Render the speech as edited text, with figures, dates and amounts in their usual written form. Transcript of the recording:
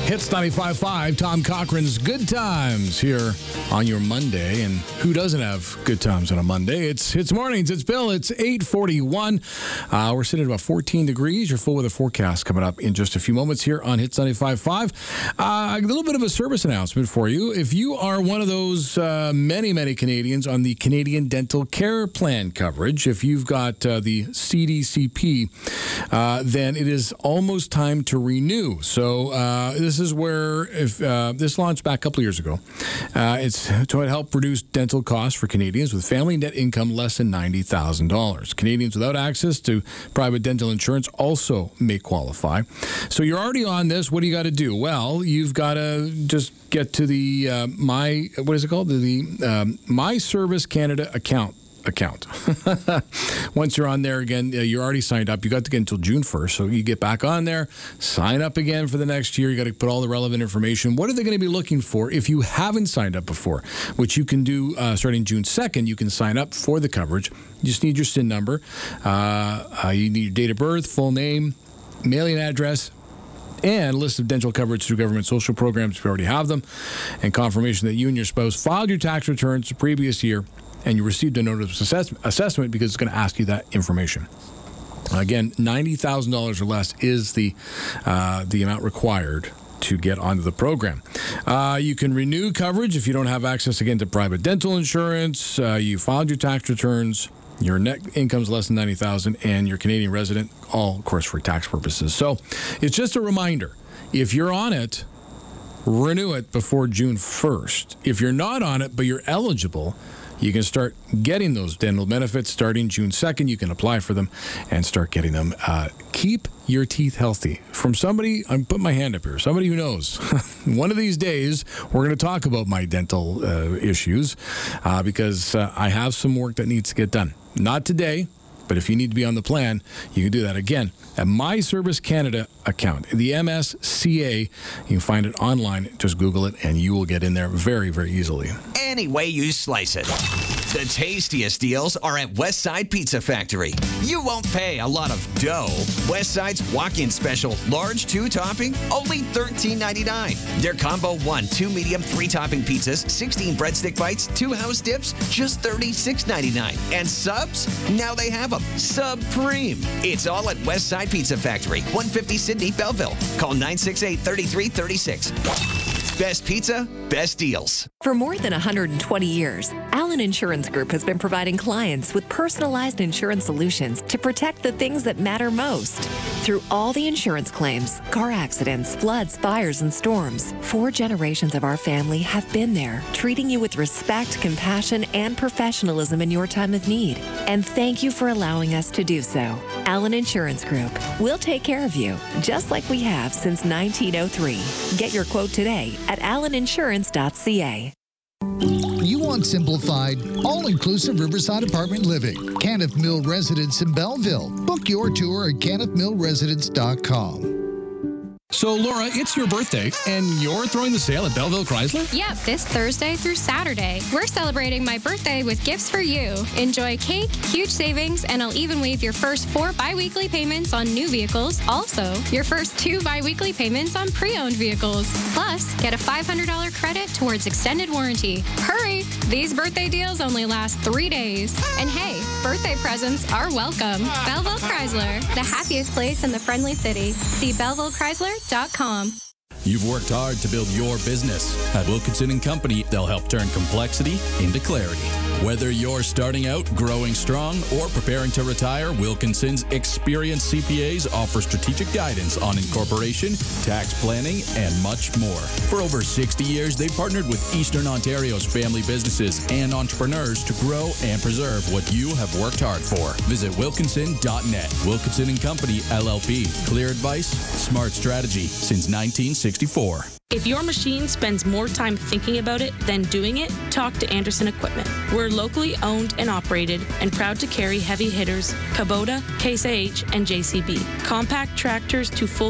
Hits 95.5, Tom Cochran's Good Times here on your Monday. And who doesn't have good times on a Monday? It's mornings. It's Bill. It's 8:41. We're sitting at about 14 degrees. Your full weather forecast coming up in just a few moments here on Hits 95.5. A little bit of a service announcement for you. If you are one of those many Canadians on the Canadian Dental Care Plan coverage, if you've got the CDCP, then it is almost time to renew. So this is where, if this launched back a couple of years ago, it's to help reduce dental costs for Canadians with family net income less than $90,000. Canadians without access to private dental insurance also may qualify. So you're already on this. What do you got to do? Well, you've got to just get to the what is it called? The My Service Canada account. Once you're on there again, you're already signed up. You got to get until June 1st. So you get back on there, sign up again for the next year. You got to put all the relevant information. What are they going to be looking for if you haven't signed up before? Which you can do starting June 2nd. You can sign up for the coverage. You just need your SIN number. You need your date of birth, full name, mailing address, and a list of dental coverage through government social programs if you already have them, and confirmation that you and your spouse filed your tax returns the previous year and you received a notice of assessment, because it's going to ask you that information. Again, $90,000 or less is the amount required to get onto the program. You can renew coverage if you don't have access, again, to private dental insurance, you filed your tax returns, your net income is less than $90,000, and you're Canadian resident, all, of course, for tax purposes. So it's just a reminder, if you're on it, renew it before June 1st. If you're not on it, but you're eligible, you can start getting those dental benefits starting June 2nd. You can apply for them and start getting them. Keep your teeth healthy. From somebody, I'm putting my hand up here, somebody who knows. One of these days, we're going to talk about my dental issues because I have some work that needs to get done. Not today, but if you need to be on the plan, you can do that. Again, at My Service Canada account, the MSCA, you can find it online. Just Google it, and you will get in there very, very easily. Any way you slice it. The tastiest deals are at Westside Pizza Factory. You won't pay a lot of dough. Westside's walk-in special, large 2-topping, only $13.99. Their combo 1, 2 medium, 3-topping pizzas, 16 breadstick bites, 2 house dips, just $36.99. And subs? Now they have them. Supreme. It's all at Westside Pizza Factory, 150 Sydney, Belleville. Call 968-3336. Best pizza, best deals. For more than 120 years, Allen Insurance Group has been providing clients with personalized insurance solutions to protect the things that matter most. Through all the insurance claims, car accidents, floods, fires, and storms, 4 generations of our family have been there, treating you with respect, compassion, and professionalism in your time of need. And thank you for allowing us to do so. Allen Insurance Group. We'll take care of you, just like we have since 1903. Get your quote today at alleninsurance.ca. You want simplified, all-inclusive Riverside apartment living. Kenneth Mill Residence in Belleville. Book your tour at kennethmillresidence.com. So, Laura, it's your birthday, and you're throwing the sale at Belleville Chrysler? Yep, this Thursday through Saturday. We're celebrating my birthday with gifts for you. Enjoy cake, huge savings, and I'll even waive your first 4 bi-weekly payments on new vehicles. Also, your first 2 bi-weekly payments on pre-owned vehicles. Plus, get a $500 credit towards extended warranty. Hurry! These birthday deals only last 3 days. And hey, birthday presents are welcome. Belleville Chrysler, the happiest place in the friendly city. See BellevilleChrysler.com. You've worked hard to build your business. At Wilkinson & Company, they'll help turn complexity into clarity. Whether you're starting out, growing strong, or preparing to retire, Wilkinson's experienced CPAs offer strategic guidance on incorporation, tax planning, and much more. For over 60 years, they've partnered with Eastern Ontario's family businesses and entrepreneurs to grow and preserve what you have worked hard for. Visit wilkinson.net. Wilkinson & Company, LLP. Clear advice, smart strategy since 1964. If your machine spends more time thinking about it than doing it, talk to Anderson Equipment. We're locally owned and operated and proud to carry heavy hitters, Kubota, Case IH, and JCB. Compact tractors to full